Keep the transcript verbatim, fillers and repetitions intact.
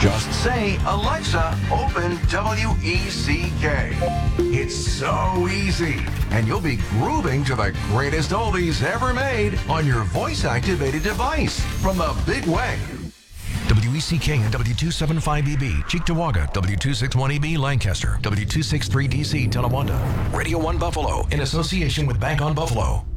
Just say, Alexa, open W E C K. It's so easy, and you'll be grooving to the greatest oldies ever made on your voice-activated device from the big wave. W E C K and W two seventy-five E B, Cheektowaga, W two sixty-one E B, Lancaster, W two sixty-three D C, Tonawanda. Radio one Buffalo, in association with Bank on Buffalo.